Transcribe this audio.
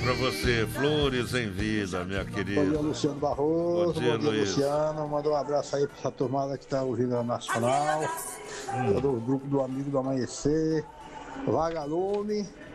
pra você. Flores em vida, minha Bom querida. dia, Luciano Barroso. Bom dia, Luiz. Luciano. Manda um abraço aí pra essa turmada que tá ouvindo a Nacional. Todo o grupo do Amigo do Amanhecer. Vagalume.